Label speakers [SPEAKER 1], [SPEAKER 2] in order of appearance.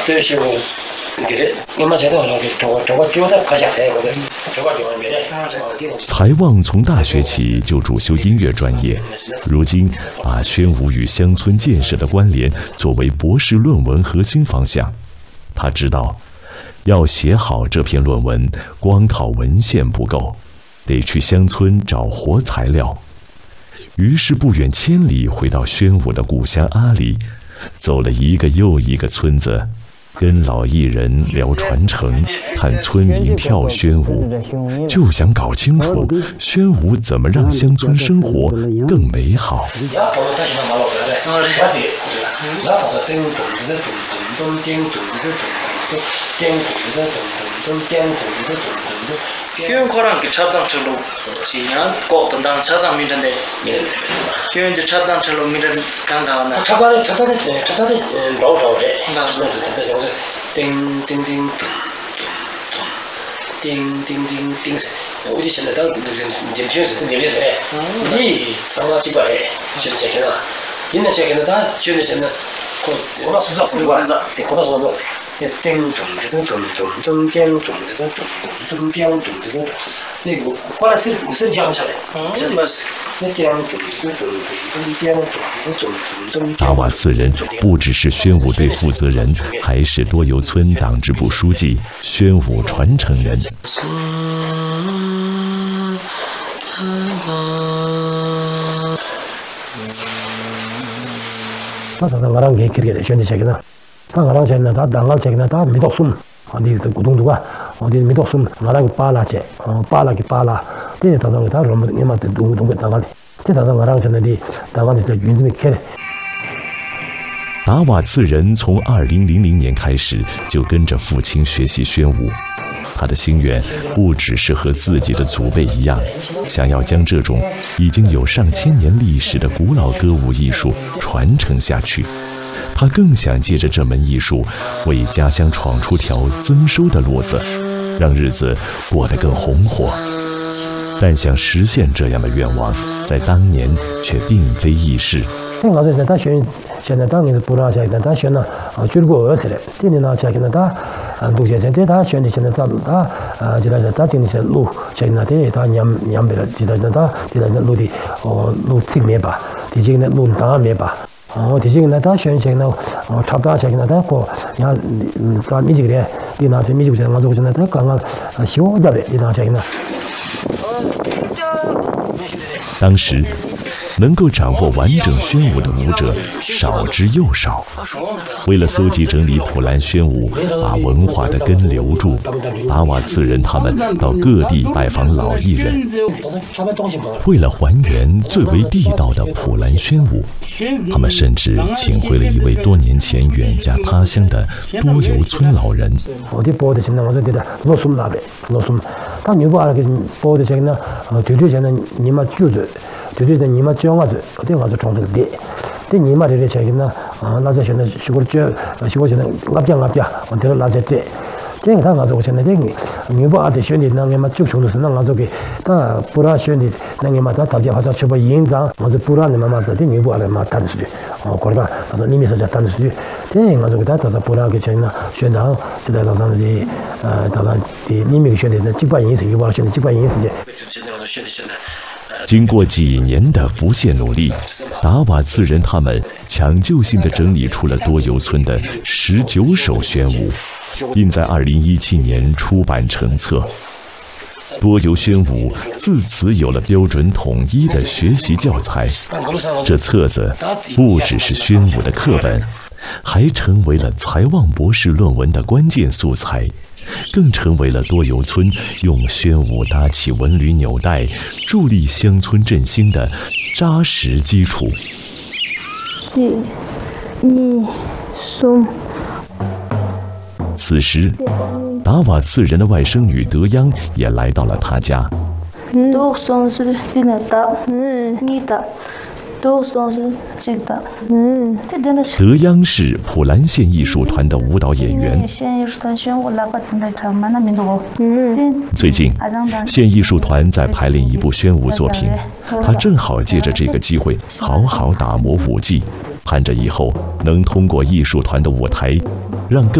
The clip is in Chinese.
[SPEAKER 1] 财旺从大学起就主修音乐专业，如今把宣武与乡村建设的关联作为博士论文核心方向。他知道，要写好这篇论文，光靠文献不够，得去乡村找活材料。于是不远千里回到宣武的故乡阿里，走了一个又一个村子，跟老艺人聊传承，看村民跳宣武，就想搞清楚宣武怎么让乡村生活更美好。
[SPEAKER 2] 宣코랑 차당철로 지냐 꼭 담당 차장 민인데宣저 차당철로 민은 강가나
[SPEAKER 3] 차단에 로로데 띵띵띵 띵띵띵띵 우리 전에다 님께서 님께서 이 상가집에 진짜게나 있는 세계는 다 주는 그 고마 수자 쓰는 거 앉아 고마 수자
[SPEAKER 1] 达瓦茨人不只是宣武队负责人，还是多油村党支部书记、宣武传承人。
[SPEAKER 4] 나랑 제가 다 당할 제가 다 믿었음 어디 구동도가 어디 믿었음 나랑 빨라제 빨라기 빨라 되게 다 너무 님한테 동동 당할这打算我让现在的台湾的云子开。
[SPEAKER 1] 达瓦茨人从2000年开始就跟着父亲学习宣武，他的心愿不只是和自己的祖辈一样，想要将这种已经有上千年历史的古老歌舞艺术传承下去。他更想借着这门艺术，为家乡闯出条增收的路子，让日子过得更红火。但想实现这样的愿望，在当年却并非易事。
[SPEAKER 4] 我在大学现在当年是不让下，大学呢就是过儿子了。今年呢，下现在读现在大学呢，现在现在大今年路现在他两边的，现在路的路正面吧，第几个路当面吧。第几个呢？大学现在差不多现在过，你看咱米几个人，你那是米几个人，我现在刚刚修掉的，你那现在。
[SPEAKER 1] 当时，能够掌握完整宣武的舞者少之又少。为了搜集整理普兰宣武，把文化的根留住，达瓦茨人他们到各地拜访老艺人。为了还原最为地道的普兰宣武，他们甚至请回了一位多年前远嫁他乡的多油村老人。
[SPEAKER 4] 我的包的现在我说的罗松那边，罗松，他女包那个包的现在对现在你们就是对你们这样子，对我是创造的。对你们这个现在呢，那在现在如果现在我这个那在这。这个他我现在这个女包的选的那个嘛就说的是那我这个他不让选的那个嘛他大家好像去把印章我就不让你们嘛这女包的嘛单出去过来他说你们是在单出去这我这个他不让给钱呢选上现在早上的早上的你们选的那几百银子女包选的几百银子的。
[SPEAKER 1] 经过几年的不懈努力，达瓦茨人他们抢救性地整理出了多油村的19首宣武，并在2017年出版成册。多油宣武自此有了标准统一的学习教材。这册子不只是宣武的课本，还成为了财旺博士论文的关键素材，更成为了多油村用宣武搭起文旅纽带，助力乡村振兴的扎实基础。此时，达瓦茨人的外甥女德央也来到了他家。德央是普兰县艺术团的舞蹈演员。最近，县艺术团在排练一部宣武作品，他正好借着这个机会好好打磨舞技，盼着以后能通过艺术团的舞台，让更